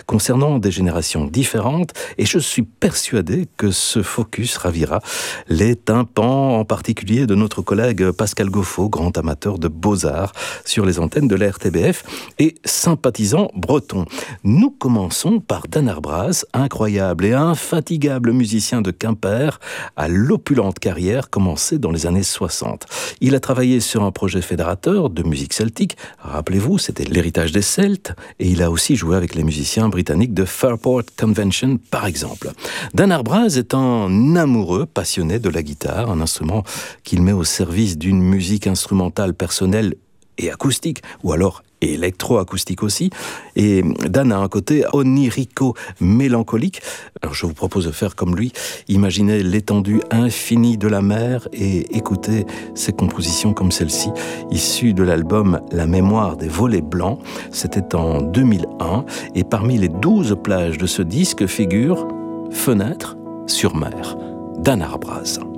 concernant des générations différentes, et je suis persuadé que ce focus ravira les tympans, en particulier de notre collègue Pascal Gauffo, grand amateur de beaux-arts sur les antennes de la RTBF et sympathisant breton. Nous commençons par Dan Arbraz, incroyable et infatigable musicien de Quimper, à l'opulente carrière commencée dans les années 60. Il a travaillé sur un projet fédérateur de musique celtique, rappelez-vous, c'était l'héritage des Celtes, et il a aussi joué avec les musiciens britanniques de Fairport Convention, par exemple. Dan Arbraz est un amoureux passionné de la guitare, un instrument qu'il met au service d'une musique instrumentale personnelle et acoustique, ou alors électro-acoustique aussi. Et Dan a un côté onirico-mélancolique. Alors je vous propose de faire comme lui, imaginez l'étendue infinie de la mer et écoutez ses compositions comme celle-ci, issue de l'album La mémoire des volets blancs. C'était en 2001 et parmi les 12 plages de ce disque figure Fenêtre sur mer, Dan Arbraz.